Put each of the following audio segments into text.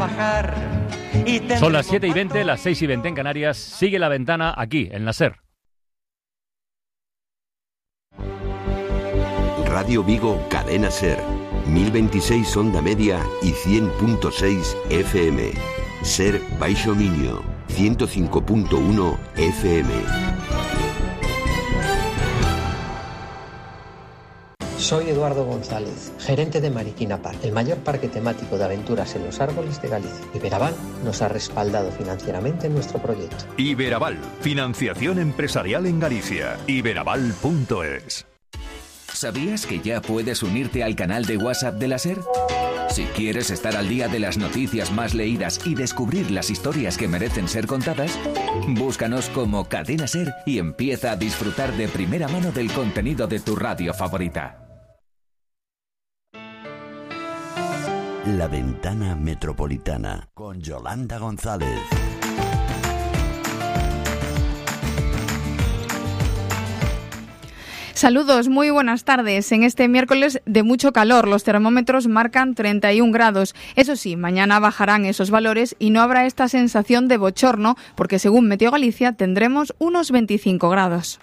trabajar. Son las 7:20, las 6:20 en Canarias. Sigue La Ventana aquí, en la SER. Radio Vigo, Cadena SER. 1026 onda media y 100.6 FM. SER Baixo Miño, 105.1 FM. Soy Eduardo González, gerente de Mariquina Park, el mayor parque temático de aventuras en los árboles de Galicia. Iberaval nos ha respaldado financieramente en nuestro proyecto. Iberaval, financiación empresarial en Galicia. Iberaval.es. ¿Sabías que ya puedes unirte al canal de WhatsApp de la SER? Si quieres estar al día de las noticias más leídas y descubrir las historias que merecen ser contadas, búscanos como Cadena SER y empieza a disfrutar de primera mano del contenido de tu radio favorita. La Ventana Metropolitana con Yolanda González. Saludos, muy buenas tardes. En este miércoles de mucho calor, los termómetros marcan 31 grados. Eso sí, mañana bajarán esos valores y no habrá esta sensación de bochorno, porque según Meteo Galicia tendremos unos 25 grados.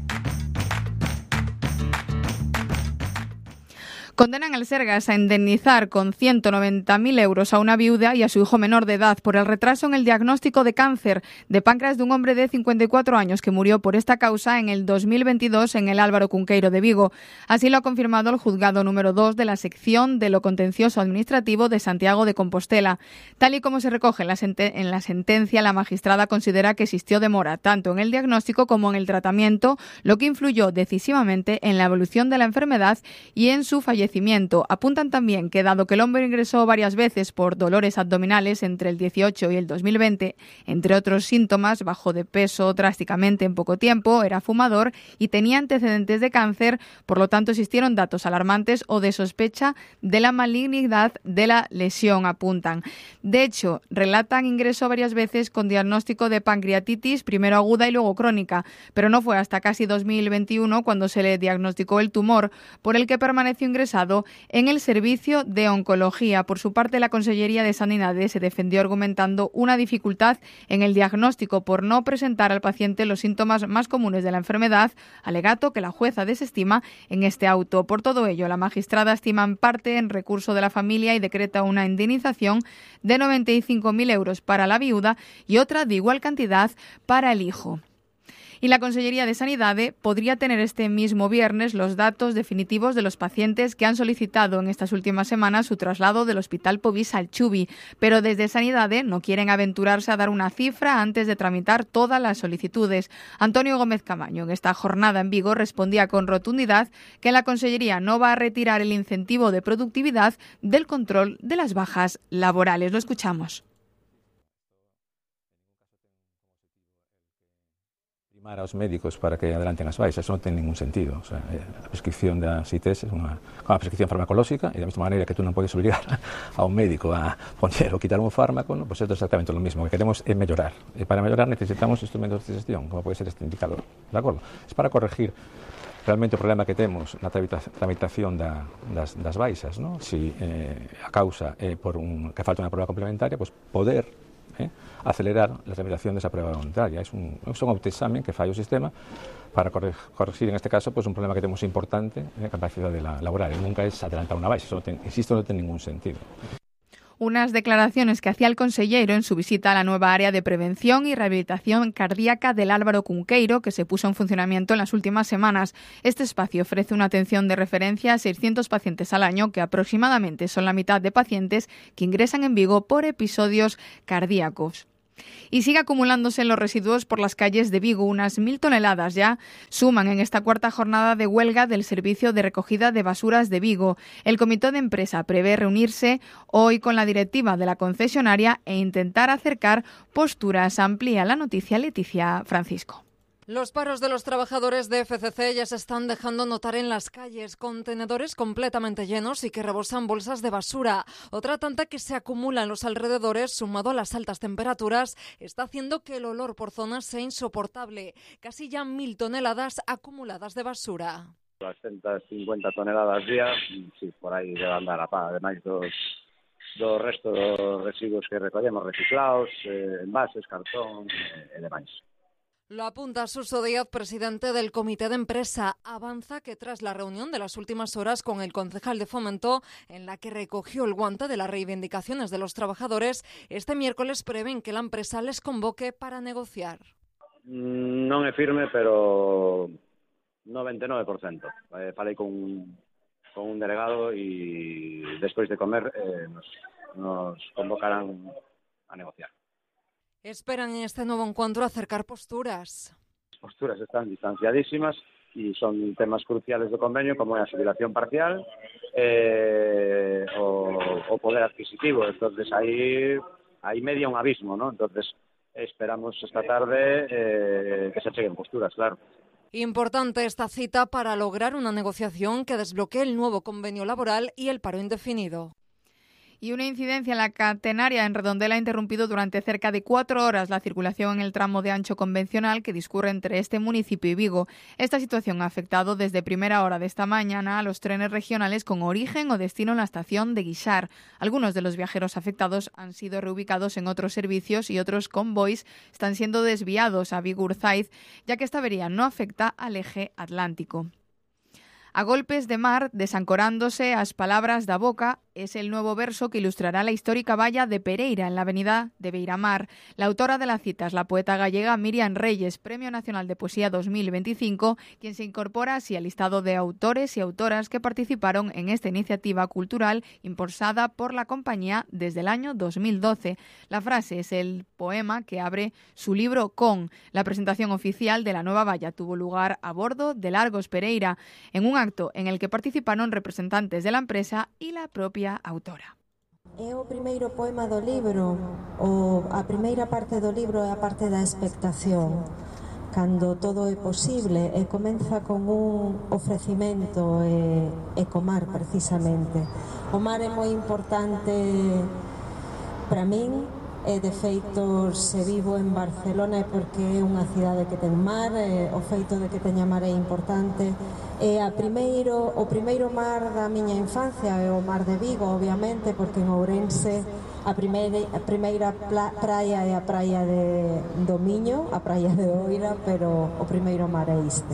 Condenan al Sergas a indemnizar con 190.000 euros a una viuda y a su hijo menor de edad por el retraso en el diagnóstico de cáncer de páncreas de un hombre de 54 años que murió por esta causa en el 2022 en el Álvaro Cunqueiro de Vigo. Así lo ha confirmado el juzgado número 2 de la sección de lo contencioso administrativo de Santiago de Compostela. Tal y como se recoge en la sentencia, la magistrada considera que existió demora tanto en el diagnóstico como en el tratamiento, lo que influyó decisivamente en la evolución de la enfermedad y en su fallecimiento. Apuntan también que, dado que el hombre ingresó varias veces por dolores abdominales entre el 18 y el 2020, entre otros síntomas, bajó de peso drásticamente en poco tiempo, era fumador y tenía antecedentes de cáncer, por lo tanto existieron datos alarmantes o de sospecha de la malignidad de la lesión, apuntan. De hecho, relatan ingresó varias veces con diagnóstico de pancreatitis, primero aguda y luego crónica, pero no fue hasta casi 2021 cuando se le diagnosticó el tumor, por el que permaneció ingresado en el servicio de oncología. Por su parte, la Consellería de Sanidade se defendió argumentando una dificultad en el diagnóstico por no presentar al paciente los síntomas más comunes de la enfermedad, alegato que la jueza desestima en este auto. Por todo ello, la magistrada estima en parte en recurso de la familia y decreta una indemnización de 95.000 euros para la viuda y otra de igual cantidad para el hijo. Y la Consellería de Sanidade podría tener este mismo viernes los datos definitivos de los pacientes que han solicitado en estas últimas semanas su traslado del Hospital Povís al Chubi, pero desde Sanidade no quieren aventurarse a dar una cifra antes de tramitar todas las solicitudes. Antonio Gómez Camaño, en esta jornada en Vigo, respondía con rotundidad que la Consellería no va a retirar el incentivo de productividad del control de las bajas laborales. Lo escuchamos. A los médicos para que adelanten as baixas, eso non ten ningún sentido. O sea, a prescripción das ITS é unha prescripción farmacolóxica e da mesma maneira que tú non podes obligar a un médico a poner ou quitar un fármaco, ¿no? Pues esto é exactamente lo mismo. O que queremos é mellorar. E para mellorar necesitamos instrumentos de gestión, como pode ser este indicador. De acordo? É para corregir realmente o problema que temos na tramitación das baixas, ¿no? Si a causa é por que falta unha prueba complementaria, pues poder acelerar la tramitación de esa prueba voluntaria. Es un autoexamen que falla o sistema para corregir, en este caso, pues un problema que tenemos importante en la capacidad laboral. Y nunca es adelantar una baixa, insisto, no tiene ningún sentido. Unas declaraciones que hacía el consellero en su visita a la nueva área de prevención y rehabilitación cardíaca del Álvaro Cunqueiro, que se puso en funcionamiento en las últimas semanas. Este espacio ofrece una atención de referencia a 600 pacientes al año, que aproximadamente son la mitad de pacientes que ingresan en Vigo por episodios cardíacos. Y sigue acumulándose los residuos por las calles de Vigo. Unas 1.000 toneladas ya suman en esta cuarta jornada de huelga del Servicio de Recogida de Basuras de Vigo. El comité de empresa prevé reunirse hoy con la directiva de la concesionaria e intentar acercar posturas. Amplía la noticia Leticia Francisco. Los paros de los trabajadores de FCC ya se están dejando notar en las calles, contenedores completamente llenos y que rebosan bolsas de basura. Otra tanta que se acumula en los alrededores, sumado a las altas temperaturas, está haciendo que el olor por zonas sea insoportable. Casi ya 1.000 toneladas acumuladas de basura. 250 toneladas día, sí, por aí debe andar a pá, ademais do resto dos residuos que recollemos, reciclados, envases, cartón e demais. Lo apunta Suso Díaz, presidente del Comité de Empresa. Avanza que tras la reunión de las últimas horas con el concejal de Fomento, en la que recogió el guante de las reivindicaciones de los trabajadores, este miércoles prevén que la empresa les convoque para negociar. Non é firme, pero 99%. Falei con un delegado e despois de comer nos convocarán a negociar. Esperan en este nuevo encuentro acercar posturas. As posturas están distanciadísimas e son temas cruciales do convenio, como é a xubilación parcial, o poder adquisitivo. Entonces aí media un abismo, ¿no? Entonces esperamos esta tarde que se cheguen posturas, claro. Importante esta cita para lograr una negociación que desbloquee el nuevo convenio laboral y el paro indefinido. Y una incidencia en la catenaria en Redondela ha interrumpido durante cerca de 4 horas la circulación en el tramo de ancho convencional que discurre entre este municipio y Vigo. Esta situación ha afectado desde primera hora de esta mañana a los trenes regionales con origen o destino en la estación de Guixar. Algunos de los viajeros afectados han sido reubicados en otros servicios y otros convoys están siendo desviados a Vigo-Urzaiz, ya que esta avería no afecta al eje atlántico. A golpes de mar, desancorándose as palabras da boca, es el nuevo verso que ilustrará la histórica valla de Pereira en la avenida de Beiramar. La autora de la cita es la poeta gallega Miriam Reyes, Premio Nacional de Poesía 2025, quien se incorpora así al listado de autores y autoras que participaron en esta iniciativa cultural impulsada por la compañía desde el año 2012. La frase es el poema que abre su libro Con. La presentación oficial de la nueva valla tuvo lugar a bordo de Largos Pereira, en un acto en el que participaron representantes de la empresa y la propia autora. É o primeiro poema do libro, a primeira parte do libro é a parte da expectación, cando todo é posible, e comeza con un ofrecimento e co mar precisamente. O mar é moi importante para min, e de feito se vivo en Barcelona é porque é unha cidade que ten mar, o feito de que teña mar é importante. E o primeiro mar da miña infancia é o mar de Vigo, obviamente, porque en Ourense a primeira praia é a praia do Miño, a praia de Oira, pero o primeiro mar é este.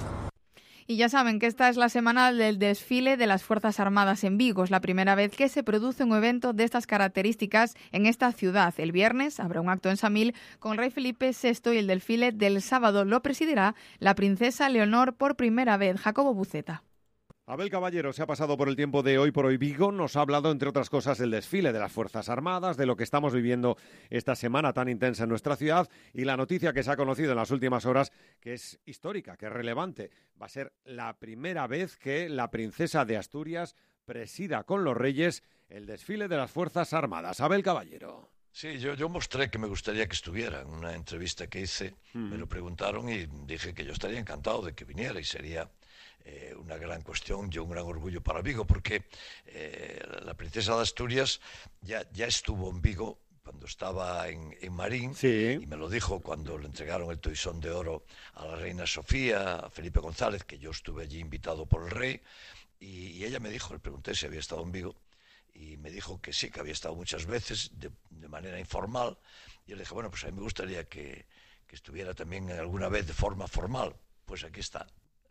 Y ya saben que esta es la semana del desfile de las Fuerzas Armadas en Vigo. Es la primera vez que se produce un evento de estas características en esta ciudad. El viernes habrá un acto en Samil con el rey Felipe VI y el desfile del sábado lo presidirá la princesa Leonor por primera vez. Jacobo Buceta. Abel Caballero se ha pasado por el tiempo de Hoy por Hoy Vigo, nos ha hablado, entre otras cosas, del desfile de las Fuerzas Armadas, de lo que estamos viviendo esta semana tan intensa en nuestra ciudad y la noticia que se ha conocido en las últimas horas, que es histórica, que es relevante. Va a ser la primera vez que la princesa de Asturias presida con los reyes el desfile de las Fuerzas Armadas. Abel Caballero. Sí, yo mostré que me gustaría que estuviera en una entrevista que hice, me lo preguntaron y dije que yo estaría encantado de que viniera y sería una gran cuestión y un gran orgullo para Vigo, porque la princesa de Asturias ya estuvo en Vigo cuando estaba en Marín, sí. Y me lo dijo cuando le entregaron el toisón de oro a la reina Sofía, a Felipe González, que yo estuve allí invitado por el rey, y ella me dijo, le pregunté si había estado en Vigo, y me dijo que sí, que había estado muchas veces de manera informal, y yo le dije, bueno, pues a mí me gustaría que estuviera también alguna vez de forma formal. Pues aquí está.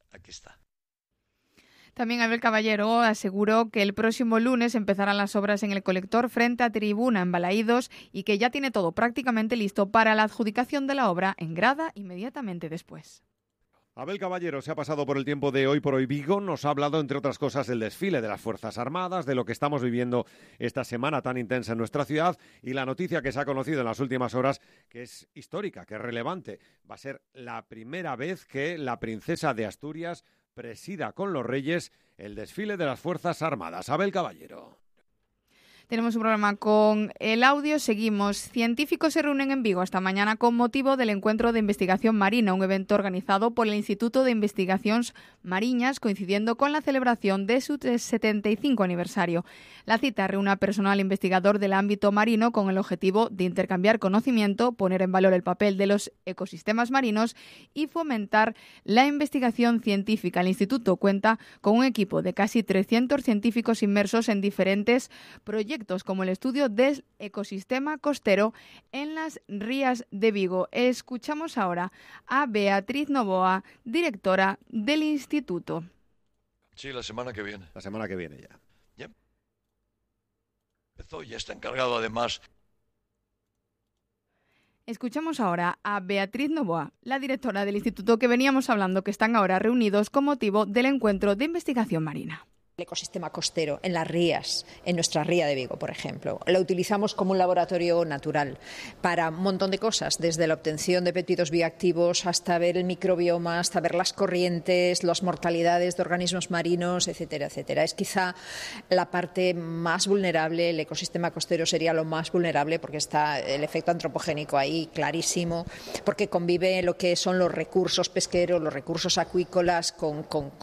También Abel Caballero aseguró que el próximo lunes empezarán las obras en el colector frente a Tribuna en Balaídos y que ya tiene todo prácticamente listo para la adjudicación de la obra en Grada inmediatamente después. Abel Caballero se ha pasado por el tiempo de Hoy por Hoy Vigo, nos ha hablado, entre otras cosas, del desfile de las Fuerzas Armadas, de lo que estamos viviendo esta semana tan intensa en nuestra ciudad y la noticia que se ha conocido en las últimas horas, que es histórica, que es relevante. Va a ser la primera vez que la princesa de Asturias presida con los reyes el desfile de las Fuerzas Armadas. Abel Caballero. Tenemos un programa con el audio. Seguimos. Científicos se reúnen en Vigo esta mañana con motivo del Encuentro de Investigación Marina, un evento organizado por el Instituto de Investigaciones Mariñas, coincidiendo con la celebración de su 75 aniversario. La cita reúne a personal investigador del ámbito marino con el objetivo de intercambiar conocimiento, poner en valor el papel de los ecosistemas marinos y fomentar la investigación científica. El instituto cuenta con un equipo de casi 300 científicos inmersos en diferentes proyectos proyectos como el estudio del ecosistema costero en las rías de Vigo. Escuchamos ahora a Beatriz Novoa, directora del instituto. Sí, la semana que viene. La semana que viene ya. Ya empezó, ya está encargado además. Escuchamos ahora a Beatriz Novoa, la directora del instituto que veníamos hablando, que están ahora reunidos con motivo del encuentro de investigación marina. El ecosistema costero en las rías, en nuestra ría de Vigo, por ejemplo. Lo utilizamos como un laboratorio natural para un montón de cosas, desde la obtención de péptidos bioactivos hasta ver el microbioma, hasta ver las corrientes, las mortalidades de organismos marinos, etcétera, etcétera. Es quizá la parte más vulnerable, el ecosistema costero sería lo más vulnerable porque está el efecto antropogénico ahí clarísimo, porque convive lo que son los recursos pesqueros, los recursos acuícolas con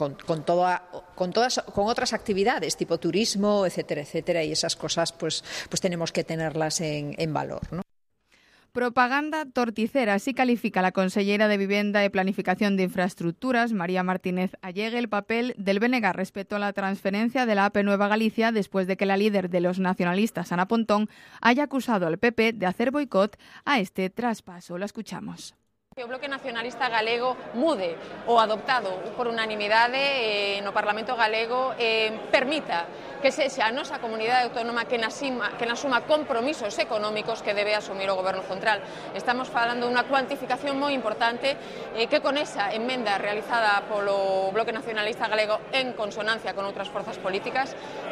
otras actividades tipo turismo, etcétera, etcétera, y esas cosas pues tenemos que tenerlas en valor, ¿no? Propaganda torticera, así califica la consellera de Vivienda y Planificación de Infraestructuras, María Martínez Allegue, el papel del BNG respecto a la transferencia de la AP Nueva Galicia después de que la líder de los nacionalistas, Ana Pontón, haya acusado al PP de hacer boicot a este traspaso. La escuchamos. Que o Bloque Nacionalista Galego mude o adoptado por unanimidade no Parlamento Galego permita que sexa a nosa comunidade autónoma que nasuma compromisos económicos que debe asumir o Goberno Central. Estamos falando dunha cuantificación moi importante que con esa emenda realizada polo Bloque Nacionalista Galego en consonancia con outras forzas políticas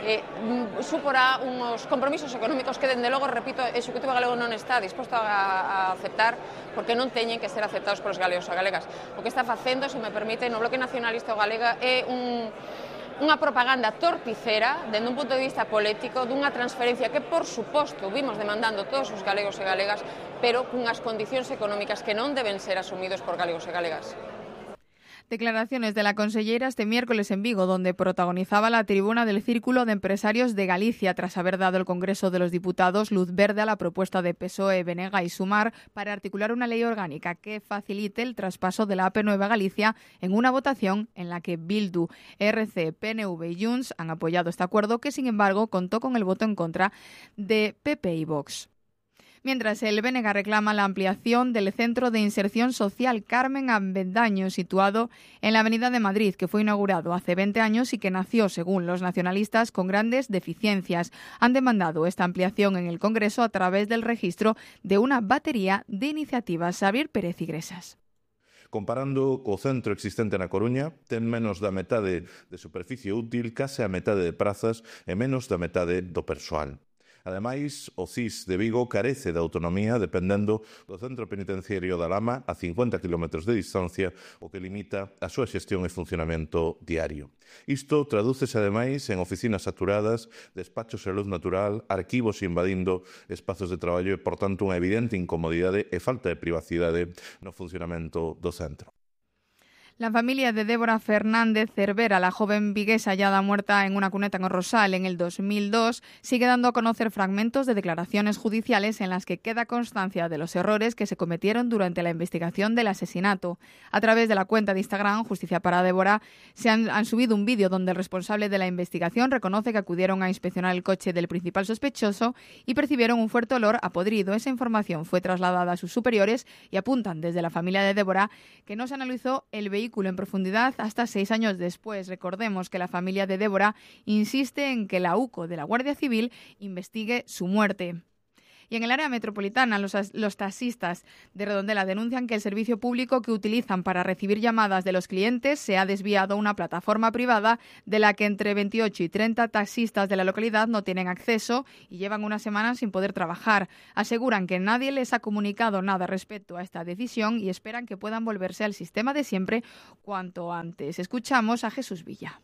suporá uns compromisos económicos que, dende logo, repito, o Executivo Galego non está disposto a aceptar porque non teñen que ser aceptados polos galegos e galegas. O que está facendo, se me permite, no Bloque Nacionalista Galega é unha propaganda torticera, dende un punto de vista político, dunha transferencia que, por suposto, vimos demandando todos os galegos e galegas, pero cunhas condicións económicas que non deben ser asumidos por galegos e galegas. Declaraciones de la consellera este miércoles en Vigo, donde protagonizaba la tribuna del Círculo de Empresarios de Galicia, tras haber dado el Congreso de los Diputados luz verde a la propuesta de PSOE, BNG y Sumar para articular una ley orgánica que facilite el traspaso de la AP Nueva Galicia en una votación en la que Bildu, RC, PNV y Junts han apoyado este acuerdo, que sin embargo contó con el voto en contra de PP y Vox. Mientras el BNG reclama la ampliación del Centro de Inserción Social Carmen Avendaño, situado en la Avenida de Madrid, que fue inaugurado hace 20 años y que nació, según los nacionalistas, con grandes deficiencias. Han demandado esta ampliación en el Congreso a través del registro de una batería de iniciativas. Xavier Pérez Igresas. Comparando co centro existente na Coruña, ten menos da metade de superficie útil, case a metade de prazas e menos da metade do persoal. Ademais, o CIS de Vigo carece de autonomía dependendo do centro penitenciario da Lama a 50 km de distancia, o que limita a súa xestión e funcionamento diario. Isto tradúcese ademais en oficinas saturadas, despachos de luz natural, arquivos invadindo espazos de traballo e, por tanto, unha evidente incomodidade e falta de privacidade no funcionamento do centro. La familia de Débora Fernández Cervera, la joven viguesa hallada muerta en una cuneta en Rosal en el 2002, sigue dando a conocer fragmentos de declaraciones judiciales en las que queda constancia de los errores que se cometieron durante la investigación del asesinato. A través de la cuenta de Instagram Justicia para Débora se han subido un vídeo donde el responsable de la investigación reconoce que acudieron a inspeccionar el coche del principal sospechoso y percibieron un fuerte olor a podrido. Esa información fue trasladada a sus superiores y apuntan desde la familia de Débora que no se analizó el vehículo en profundidad hasta 6 años después. Recordemos que la familia de Débora insiste en que la UCO de la Guardia Civil investigue su muerte. Y en el área metropolitana, los taxistas de Redondela denuncian que el servicio público que utilizan para recibir llamadas de los clientes se ha desviado a una plataforma privada de la que entre 28 y 30 taxistas de la localidad no tienen acceso y llevan una semana sin poder trabajar. Aseguran que nadie les ha comunicado nada respecto a esta decisión y esperan que puedan volverse al sistema de siempre cuanto antes. Escuchamos a Jesús Villa.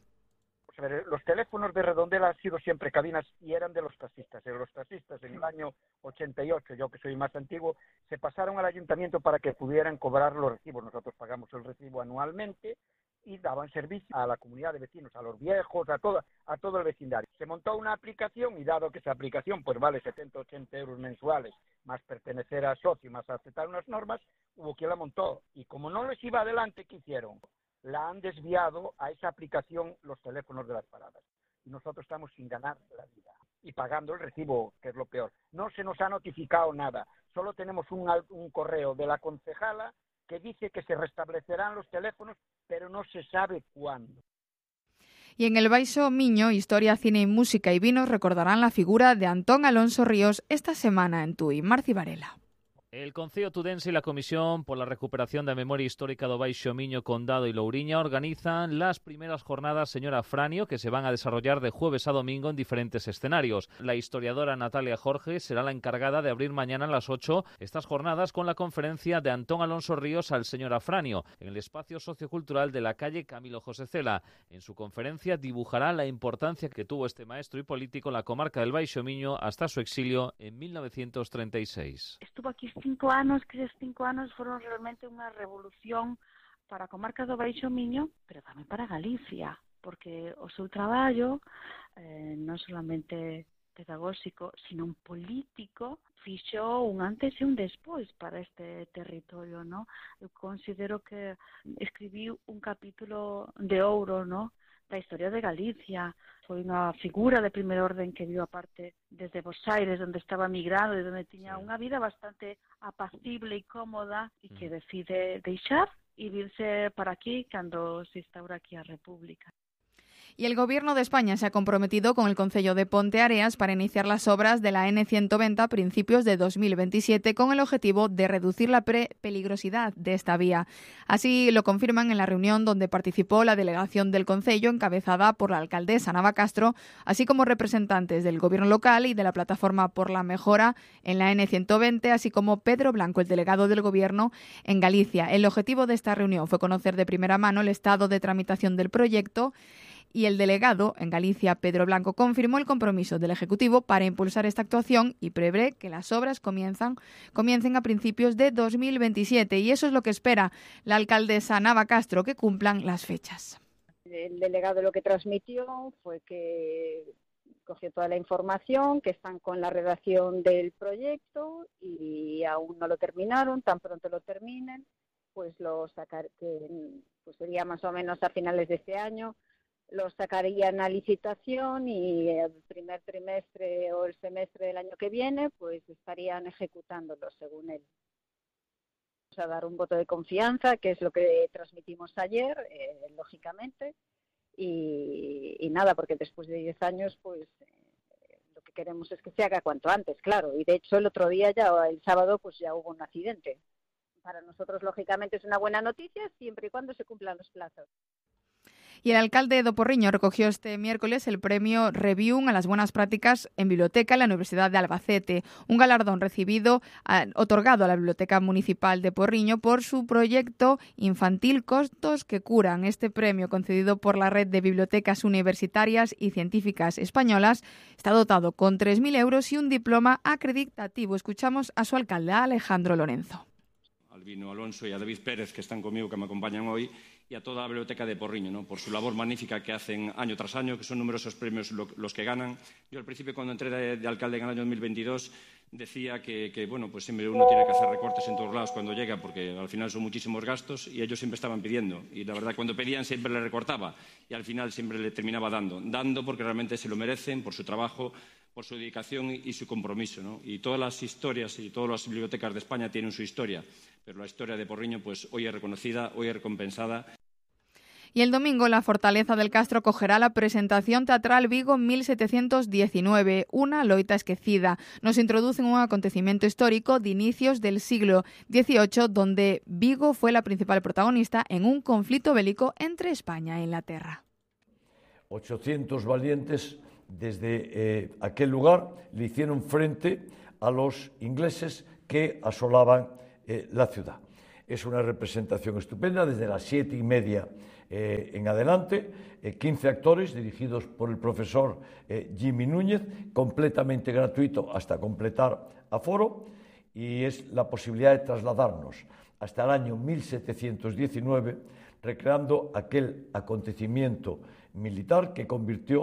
Los teléfonos de Redondela han sido siempre cabinas y eran de los taxistas. Los taxistas en el año 88, yo que soy más antiguo, se pasaron al ayuntamiento para que pudieran cobrar los recibos. Nosotros pagamos el recibo anualmente y daban servicio a la comunidad de vecinos, a los viejos, a todo el vecindario. Se montó una aplicación y dado que esa aplicación pues vale 70 o 80 euros mensuales, más pertenecer a socio, más aceptar unas normas, hubo quien la montó. Y como no les iba adelante, ¿qué hicieron? La han desviado a esa aplicación los teléfonos de las paradas. Y nosotros estamos sin ganar la vida. y pagando el recibo, que es lo peor. No se nos ha notificado nada. Solo tenemos un correo de la concejala que dice que se restablecerán los teléfonos, pero no se sabe cuándo. Y en el Baixo Miño, Historia, Cine y Música y Vinos recordarán la figura de Antón Alonso Ríos esta semana en Tui. Marci Varela. El Concello Tudense y la Comisión por la Recuperación de Memoria Histórica do Baixo Miño, Condado y Louriña organizan las primeras jornadas Señora Franio, que se van a desarrollar de jueves a domingo en diferentes escenarios. La historiadora Natalia Jorge será la encargada de abrir mañana a las 8 estas jornadas con la conferencia de Antón Alonso Ríos al Señora Franio en el espacio sociocultural de la calle Camilo José Cela. En su conferencia dibujará la importancia que tuvo este maestro y político en la comarca del Baixo Miño hasta su exilio en 1936. Estuvo aquí 5 anos, que esos 5 anos foron realmente unha revolución para a comarca do Baixo Miño, pero tamén para Galicia, porque o seu traballo, non solamente pedagóxico, sino un político, fixo un antes e un despois para este territorio, ¿no? Eu considero que escribiu un capítulo de ouro, ¿no?, da historia de Galicia. Foi unha figura de primer orden que viu aparte desde Bos Aires, onde estaba migrado e onde tiña unha vida bastante apacible e cómoda e que decide deixar e virse para aquí cando se instaura aquí a República. Y el Gobierno de España se ha comprometido con el Concello de Ponteareas para iniciar las obras de la N190 a principios de 2027 con el objetivo de reducir la peligrosidad de esta vía. Así lo confirman en la reunión donde participó la delegación del Concello encabezada por la alcaldesa Nava Castro, así como representantes del Gobierno local y de la Plataforma por la Mejora en la N120, así como Pedro Blanco, el delegado del Gobierno en Galicia. El objetivo de esta reunión fue conocer de primera mano el estado de tramitación del proyecto y el delegado en Galicia, Pedro Blanco, confirmó el compromiso del Ejecutivo para impulsar esta actuación y prevé que las obras comiencen a principios de 2027. Y eso es lo que espera la alcaldesa Nava Castro, que cumplan las fechas. El delegado lo que transmitió fue que cogió toda la información, que están con la redacción del proyecto y aún no lo terminaron. Tan pronto lo terminen, pues pues sería más o menos a finales de este año. Los sacarían a licitación y el primer trimestre o el semestre del año que viene pues estarían ejecutándolo según él. Vamos a dar un voto de confianza, que es lo que transmitimos ayer, lógicamente, y nada, porque después de 10 años pues lo que queremos es que se haga cuanto antes, claro, y de hecho el otro día, el sábado, pues ya hubo un accidente. Para nosotros, lógicamente, es una buena noticia siempre y cuando se cumplan los plazos. Y el alcalde de Porriño recogió este miércoles el premio Revium a las buenas prácticas en biblioteca en la Universidad de Albacete, un galardón otorgado a la Biblioteca Municipal de Porriño por su proyecto infantil Costos que Curan. Este premio, concedido por la Red de Bibliotecas Universitarias y Científicas Españolas, está dotado con 3.000 euros y un diploma acreditativo. Escuchamos a su alcalde, Alejandro Lorenzo. Albino Alonso y a David Pérez, que están conmigo, que me acompañan hoy, y a toda la Biblioteca de Porriño, ¿no?, por su labor magnífica que hacen año tras año, que son numerosos premios los que ganan. Yo al principio, cuando entré de alcalde en el año 2022, decía que bueno, pues siempre uno tiene que hacer recortes en todos lados cuando llega, porque al final son muchísimos gastos y ellos siempre estaban pidiendo. Y la verdad, cuando pedían siempre le recortaba y al final siempre le terminaba dando porque realmente se lo merecen por su trabajo, por su dedicación y su compromiso, ¿no? Y todas las historias y todas las bibliotecas de España tienen su historia, pero la historia de Porriño pues hoy es reconocida, hoy es recompensada. Y el domingo la Fortaleza del Castro acogerá la presentación teatral Vigo 1719, una loita esquecida. Nos introduce en un acontecimiento histórico de inicios del siglo XVIII, donde Vigo fue la principal protagonista en un conflicto bélico entre España e Inglaterra. 800 valientes desde aquel lugar le hicieron frente a los ingleses que asolaban la ciudad. Es una representación estupenda desde las 7:30 en adelante, 15 actores dirigidos por el profesor Jimmy Núñez, completamente gratuito hasta completar aforo, y es la posibilidad de trasladarnos hasta el año 1719, recreando aquel acontecimiento militar que convirtió